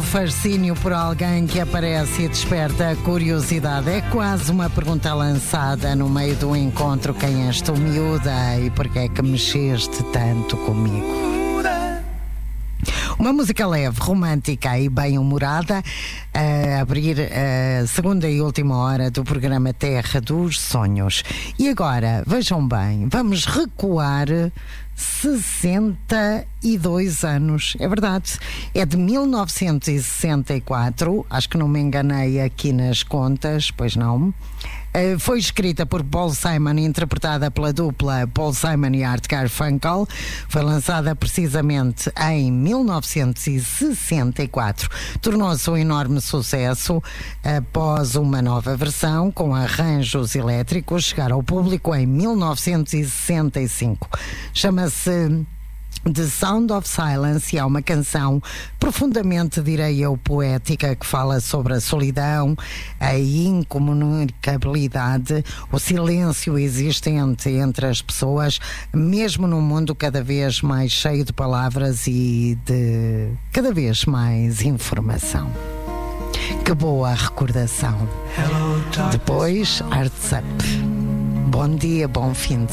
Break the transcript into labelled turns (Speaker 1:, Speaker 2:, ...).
Speaker 1: fascínio por alguém que aparece e desperta a curiosidade. É quase uma pergunta lançada no meio do encontro: quem és tu, miúda, e porquê é que mexeste tanto comigo? Uma música leve, romântica e bem-humorada a abrir a segunda e última hora do programa Terra dos Sonhos. E agora, vejam bem, vamos recuar 62 anos, é verdade, é de 1964, acho que não me enganei aqui nas contas, pois não. Foi escrita por Paul Simon e interpretada pela dupla Paul Simon e Art Garfunkel. Foi lançada precisamente em 1964. Tornou-se um enorme sucesso após uma nova versão com arranjos elétricos chegar ao público em 1965. Chama-se The Sound of Silence e é uma canção profundamente, direi eu, poética, que fala sobre a solidão, a incomunicabilidade, o silêncio existente entre as pessoas, mesmo num mundo cada vez mais cheio de palavras e de cada vez mais informação. Que boa recordação. Depois, Arts Up. Bom dia, bom fim de